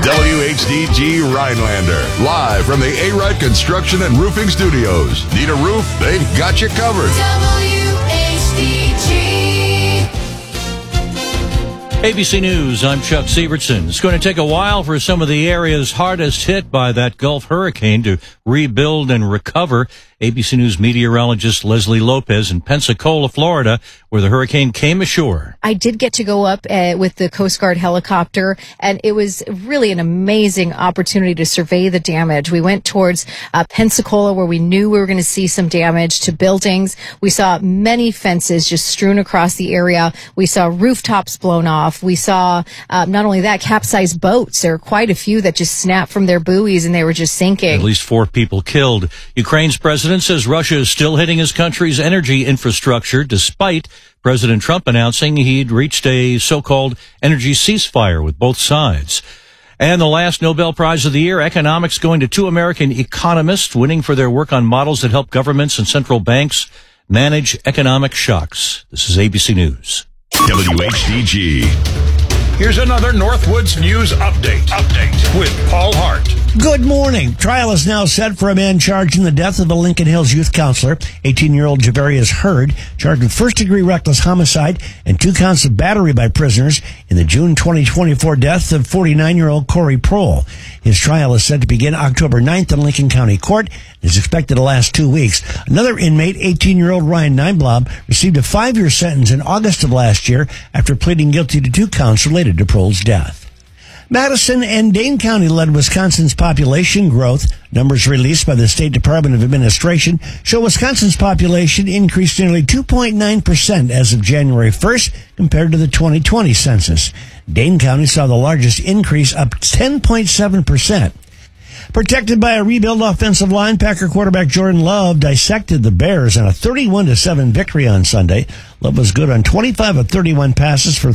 WHDG Rhinelander, live from the A-Rite Construction and Roofing Studios. Need a roof? They've got you covered. WHDG. ABC News, I'm Chuck Sievertson. It's going to take a while for some of the areas hardest hit by that Gulf hurricane to rebuild and recover. ABC News meteorologist Leslie Lopez in Pensacola, Florida, where the hurricane came ashore. I did get to go up with the Coast Guard helicopter, and it was really an amazing opportunity to survey the damage. We went towards Pensacola, where we knew we were going to see some damage to buildings. We saw many fences just strewn across the area. We saw rooftops blown off. We saw, not only that, capsized boats. There were quite a few that just snapped from their buoys, and they were just sinking. At least 4 people killed. Ukraine's president says Russia is still hitting his country's energy infrastructure, despite President Trump announcing he'd reached a so-called energy ceasefire with both sides. And the last Nobel Prize of the year, economics, going to 2 American economists winning for their work on models that help governments and central banks manage economic shocks. This is ABC News. WHDG. Here's another Northwoods News Update with Paul Hart. Good morning. Trial is now set for a man charged in the death of a Lincoln Hills youth counselor, 18-year-old Javarius Hurd, charged with first-degree reckless homicide and 2 counts of battery by prisoners in the June 2024 death of 49-year-old Corey Prohl. His trial is set to begin October 9th in Lincoln County Court and is expected to last 2 weeks. Another inmate, 18-year-old Ryan Neinblom, received a 5-year sentence in August of last year after pleading guilty to 2 counts related to Prohl's death. Madison and Dane County led Wisconsin's population growth. Numbers released by the State Department of Administration show Wisconsin's population increased nearly 2.9% as of January 1st compared to the 2020 census. Dane County saw the largest increase, up 10.7%. Protected by a rebuilt offensive line, Packer quarterback Jordan Love dissected the Bears in a 31-7 victory on Sunday. Love was good on 25 of 31 passes for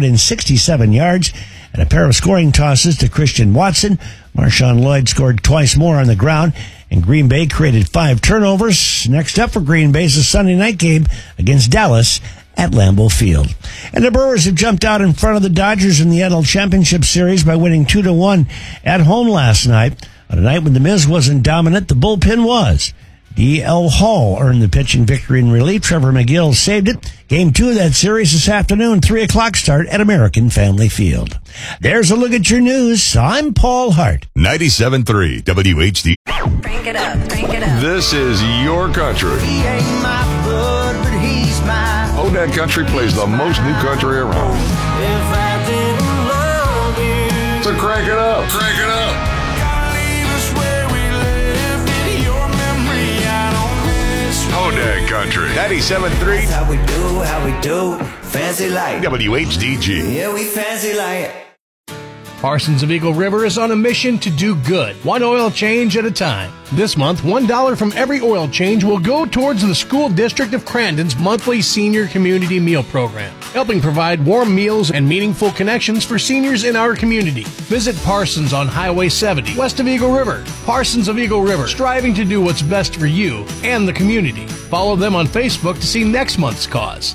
367 yards and a pair of scoring tosses to Christian Watson. Marshawn Lloyd scored twice more on the ground, and Green Bay created 5 turnovers. Next up for Green Bay is a Sunday night game against Dallas at Lambeau Field. And the Brewers have jumped out in front of the Dodgers in the NL Championship Series by winning 2-1 at home last night. On a night when The Miz wasn't dominant, the bullpen was. D.L. Hall earned the pitching victory in relief. Trevor McGill saved it. Game 2 of that series this afternoon, 3 o'clock start at American Family Field. There's a look at your news. I'm Paul Hart. 97.3 WHD. Crank it up, crank it up. This is your country. He ain't my blood, but he's mine. Odak Country plays the most new country around. If I didn't love you, So crank it up. Crank it up. gotta leave us where we left it. Your memory out on this. Odak Country. 97.3 How we do. Fancy like. WHDG. Yeah, we fancy like. Parsons of Eagle River is on a mission to do good, one oil change at a time. This month, $1 from every oil change will go towards the School District of Crandon's monthly senior community meal program, helping provide warm meals and meaningful connections for seniors in our community. Visit Parsons on Highway 70, west of Eagle River. Parsons of Eagle River, striving to do what's best for you and the community. Follow them on Facebook to see next month's cause.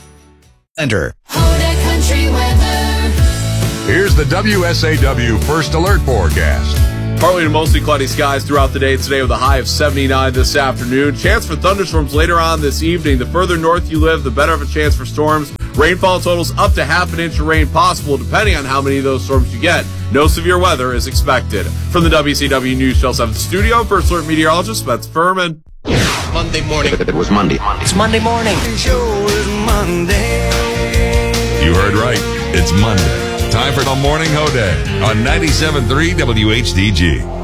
Enter. Odak Country weather. Here's the WSAW First Alert Forecast. Partly to mostly cloudy skies throughout the day today with a high of 79 this afternoon. Chance for thunderstorms later on this evening. The further north you live, the better of a chance for storms. Rainfall totals up to half an inch of rain possible depending on how many of those storms you get. No severe weather is expected. From the WCW News Channel 7 studio, First Alert meteorologist Spence Furman. Monday morning. It was Monday. It's Monday morning. Sure is Monday. You heard right. It's Monday. Time for the Morning Hoday on 97.3 WHDG.